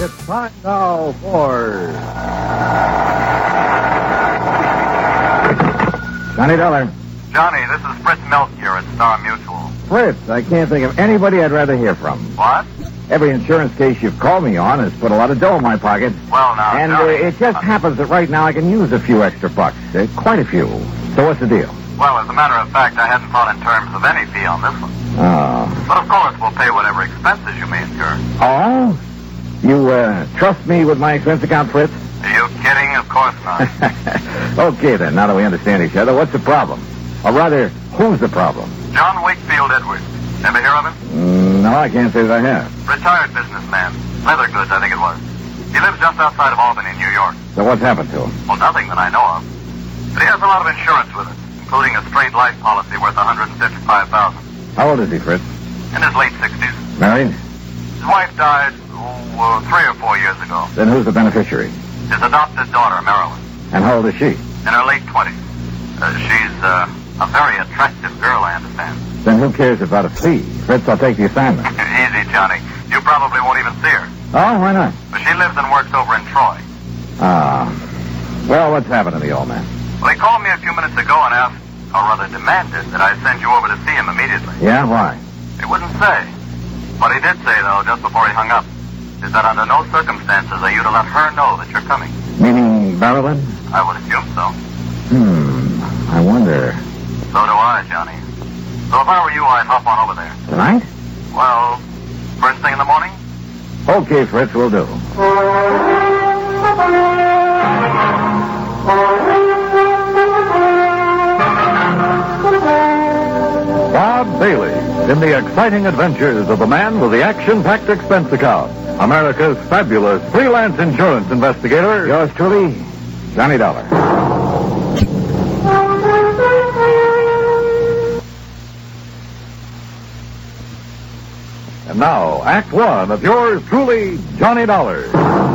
It's time now for Johnny Dollar. Johnny, this is Fritz Melchior at Star Mutual. Fritz, I can't think of anybody I'd rather hear from. What? Every insurance case you've called me on has put a lot of dough in my pocket. Well, now, And Johnny, it just happens that right now I can use a few extra bucks. Quite a few. So what's the deal? Well, as a matter of fact, I hadn't thought in terms of any fee on this one. Oh. But of course, we'll pay whatever expenses you may incur. Oh? You trust me with my expense account, Fritz? Are you kidding? Of course not. Okay, then, now that we understand each other, what's the problem? Or rather, who's the problem? John Wakefield Edwards. Ever hear of him? No, I can't say that I have. Retired businessman. Leather goods, I think it was. He lives just outside of Albany, New York. So what's happened to him? Well, nothing that I know of. But he has a lot of insurance with it, including a straight life policy worth $155,000. How old is he, Fritz? In his late 60s. Married? His wife died, 3 or 4 years ago. Then who's the beneficiary? His adopted daughter, Marilyn. And how old is she? In her late 20s. She's a very attractive girl, I understand. Then who cares about a fee? Fritz, I'll take the assignment. Easy, Johnny. You probably won't even see her. Oh, why not? But she lives and works over in Troy. Ah. Well, what's happened to the old man? Well, he called me a few minutes ago and asked, or rather demanded, that I send you over to see him immediately. Yeah, why? He wouldn't say. What he did say, though, just before he hung up, is that under no circumstances are you to let her know that you're coming. Meaning Marilyn? I would assume so. I wonder. So do I, Johnny. So if I were you, I'd hop on over there. Tonight? Well, first thing in the morning? Okay, Fritz, we'll do. Bob Bailey in the exciting adventures of the man with the action-packed expense account. America's fabulous freelance insurance investigator. Yours truly, Johnny Dollar. And now, Act One of yours truly, Johnny Dollar.